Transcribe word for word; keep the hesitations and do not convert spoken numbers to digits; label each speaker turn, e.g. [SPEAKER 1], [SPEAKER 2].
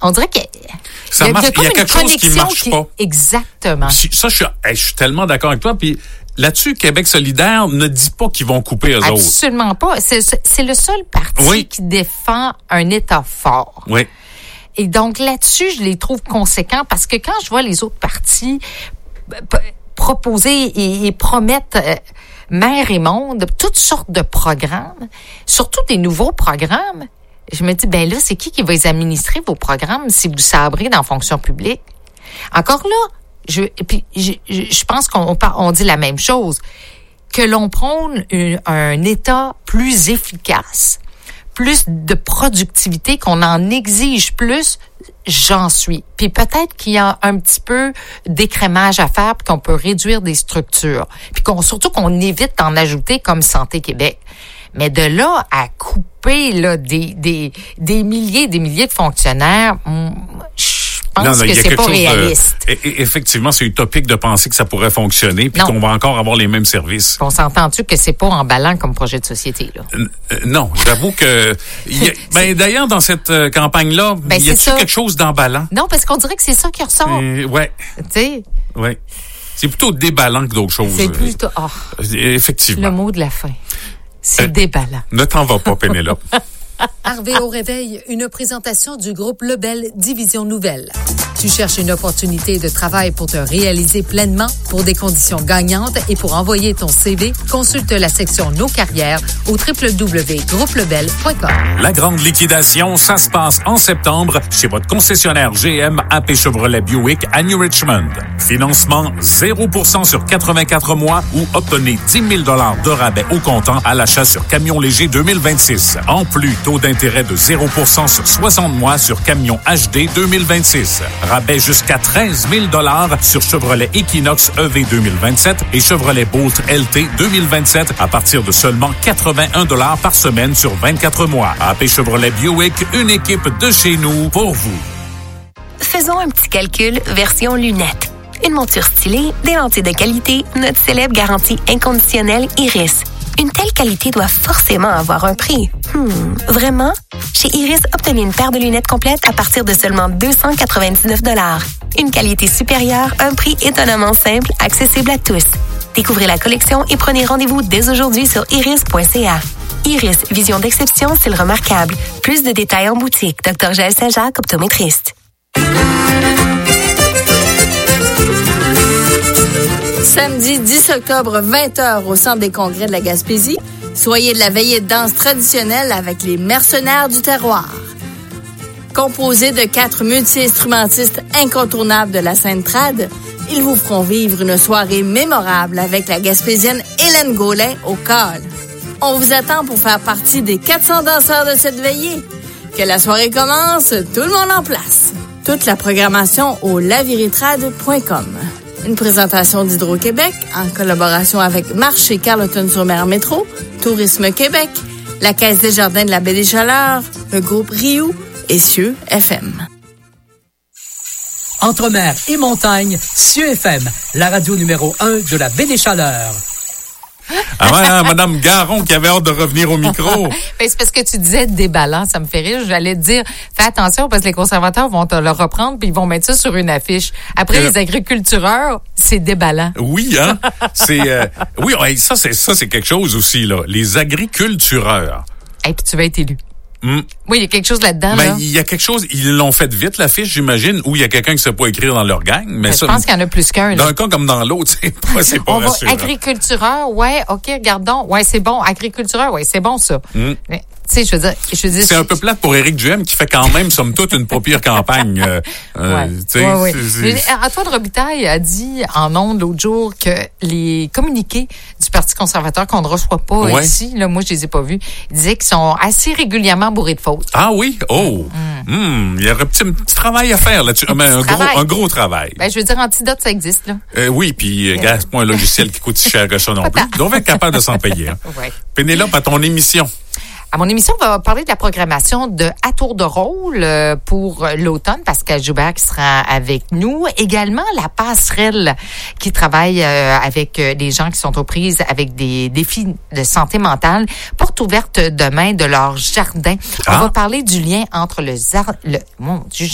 [SPEAKER 1] On dirait que
[SPEAKER 2] ça
[SPEAKER 1] il y a,
[SPEAKER 2] marche,
[SPEAKER 1] il y a,
[SPEAKER 2] il y a quelque chose qui marche
[SPEAKER 1] qui...
[SPEAKER 2] pas.
[SPEAKER 1] Exactement.
[SPEAKER 2] Puis ça, je suis, je suis tellement d'accord avec toi. Puis là-dessus, Québec solidaire ne dit pas qu'ils vont couper eux
[SPEAKER 1] Absolument
[SPEAKER 2] autres.
[SPEAKER 1] Absolument pas. C'est, c'est le seul parti oui. qui défend un État fort.
[SPEAKER 2] Oui.
[SPEAKER 1] Et donc là-dessus, je les trouve conséquents parce que quand je vois les autres partis p- proposer et, et promettre euh, mer et monde toutes sortes de programmes, surtout des nouveaux programmes, je me dis, ben là, c'est qui qui va les administrer, vos programmes, si vous sabrez dans la fonction publique? Encore là, je, et puis, je, je pense qu'on on dit la même chose, que l'on prône une, un État plus efficace, plus de productivité, qu'on en exige plus, j'en suis. Puis peut-être qu'il y a un petit peu d'écrémage à faire, puis qu'on peut réduire des structures, puis qu'on surtout qu'on évite d'en ajouter comme Santé Québec. Mais de là à couper là des des des milliers des milliers de fonctionnaires, je pense non, non, que c'est pas réaliste.
[SPEAKER 2] De, effectivement, c'est utopique de penser que ça pourrait fonctionner puis non. qu'on va encore avoir les mêmes services.
[SPEAKER 1] On s'entend-tu que c'est pas emballant comme projet de société là?
[SPEAKER 2] Euh, non, j'avoue que y a, ben d'ailleurs dans cette euh, campagne-là, ben, y a-t-il quelque chose d'emballant?
[SPEAKER 1] Non, parce qu'on dirait que c'est ça qui ressort.
[SPEAKER 2] Euh, ouais.
[SPEAKER 1] Tu sais.
[SPEAKER 2] Ouais. C'est plutôt déballant que d'autres choses.
[SPEAKER 1] C'est plutôt oh,
[SPEAKER 2] effectivement.
[SPEAKER 1] Le mot de la fin. C'est euh, déballant.
[SPEAKER 2] Ne t'en vas pas, Pénélope.
[SPEAKER 3] Harvey au réveil, une présentation du groupe Lebel Division Nouvelle. Tu cherches une opportunité de travail pour te réaliser pleinement, pour des conditions gagnantes et pour envoyer ton C V, consulte la section Nos carrières au w w w point groupe lebel point com.
[SPEAKER 4] La grande liquidation, ça se passe en septembre chez votre concessionnaire G M A P Chevrolet Buick à New Richmond. Financement zéro pour cent sur quatre-vingt-quatre mois ou obtenez dix mille dollars de rabais au comptant à l'achat sur camion léger deux mille vingt-six. En plus, taux d'intérêt de zéro pour cent sur soixante mois sur camion H D deux mille vingt-six. Rabais jusqu'à treize mille dollars sur Chevrolet Equinox E V deux mille vingt-sept et Chevrolet Bolt L T deux mille vingt-sept à partir de seulement quatre-vingt-un dollars par semaine sur vingt-quatre mois. A P Chevrolet Buick, une équipe de chez nous pour vous.
[SPEAKER 5] Faisons un petit calcul version lunettes. Une monture stylée, des lentilles de qualité, notre célèbre garantie inconditionnelle Iris. Une telle qualité doit forcément avoir un prix. Hmm, vraiment? Chez Iris, obtenez une paire de lunettes complètes à partir de seulement deux cent quatre-vingt-dix-neuf dollars. Une qualité supérieure, un prix étonnamment simple, accessible à tous. Découvrez la collection et prenez rendez-vous dès aujourd'hui sur iris point c a. Iris, vision d'exception, style remarquable. Plus de détails en boutique. docteur Jaël Saint-Jacques, optométriste.
[SPEAKER 6] Samedi dix octobre, vingt heures au Centre des congrès de la Gaspésie, soyez de la veillée de danse traditionnelle avec les Mercenaires du terroir. Composés de quatre multi-instrumentistes incontournables de la scène trad, ils vous feront vivre une soirée mémorable avec la Gaspésienne Hélène Gaulin au col. On vous attend pour faire partie des quatre cents danseurs de cette veillée. Que la soirée commence, tout le monde en place. Toute la programmation au laviritrad point com. Une présentation d'Hydro-Québec en collaboration avec Marché Carleton-sur-Mer Métro, Tourisme Québec, la Caisse des Jardins de la Baie des Chaleurs, le groupe Rioux et Cieux F M.
[SPEAKER 7] Entre mer et montagne, Cieux F M, la radio numéro un de la Baie des Chaleurs.
[SPEAKER 2] Ah ouais, hein, Madame Garon qui avait hâte de revenir au micro.
[SPEAKER 1] Ben, c'est parce que tu disais déballant, ça me fait rire. J'allais te dire, fais attention parce que les conservateurs vont te le reprendre puis ils vont mettre ça sur une affiche. Après, euh, les agricultureurs, c'est déballant.
[SPEAKER 2] Oui, hein. C'est, euh, oui, ça, c'est, ça, c'est quelque chose aussi, là. Les agricultureurs.
[SPEAKER 1] Et puis tu vas être élu.
[SPEAKER 2] Mm.
[SPEAKER 1] Oui, il y a quelque chose là-dedans.
[SPEAKER 2] Ben,
[SPEAKER 1] là.
[SPEAKER 2] il y a quelque chose, ils l'ont fait vite, l'affiche, j'imagine, ou il y a quelqu'un qui ne sait pas écrire dans leur gang. Mais
[SPEAKER 1] je
[SPEAKER 2] ça,
[SPEAKER 1] pense qu'il y en a plus qu'un.
[SPEAKER 2] D'un cas comme dans l'autre, c'est pas, c'est pas
[SPEAKER 1] On
[SPEAKER 2] rassurant.
[SPEAKER 1] va, agricultureur, ouais, OK, regardons. Ouais, c'est bon. Agricultureur, ouais, c'est bon, ça. Mm. Mais, tu sais, je veux dire, je veux dire.
[SPEAKER 2] C'est un peu plate pour Éric Duhem qui fait quand même, somme toute, une pas pire campagne. Euh,
[SPEAKER 1] ouais.
[SPEAKER 2] euh,
[SPEAKER 1] ouais, ouais. Antoine Robitaille a dit en ondes l'autre jour que les communiqués du Parti conservateur qu'on ne reçoit pas ouais. ici, là, moi, je les ai pas vus, il disait qu'ils sont assez régulièrement bourrés de fautes.
[SPEAKER 2] Ah oui? Oh! Mm. Mm. Il y aurait un petit, un petit travail à faire là-dessus. Un, un, gros, un gros travail.
[SPEAKER 1] Ben, je veux dire, Antidote, ça existe, là.
[SPEAKER 2] Euh, oui, puis, euh, gars, c'est pas un logiciel qui coûte si cher que ça non plus. Ils doivent être capables de s'en payer. Hein.
[SPEAKER 1] Ouais.
[SPEAKER 2] Pénélope, à ton émission.
[SPEAKER 1] À mon émission, on va parler de la programmation de À tour de rôle pour l'automne. Pascal Joubert qui sera avec nous. Également, la passerelle qui travaille avec des gens qui sont aux prises avec des défis de santé mentale. Porte ouverte demain de leur jardin. Ah. On va parler du lien entre le, zar- le mon Dieu,